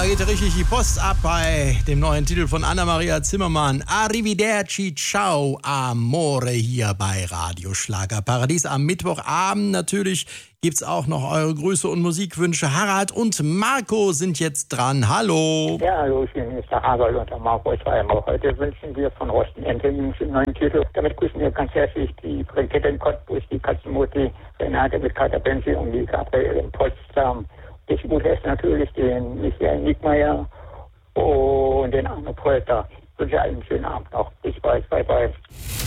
da geht richtig die Post ab bei dem neuen Titel von Anna-Maria Zimmermann. Arrivederci, ciao, amore, hier bei Radio Schlagerparadies. Am Mittwochabend natürlich gibt's auch noch eure Grüße und Musikwünsche. Harald und Marco sind jetzt dran. Hallo. Ja, hallo, ich bin Mr. Harald und der Marco Schreiber. Heute wünschen wir von Rosten Entenjungs einen neuen Titel. Damit grüßen wir ganz herzlich die Brigitte in Cottbus, die Katzenmutti, Renate mit Kater Benzi und die Gabriele in Potsdam. Ich gutheiße natürlich den Michael Nickmeyer und den Arno Polter. Ich wünsche allen einen schönen Abend noch. Bis bald. Bye, bye.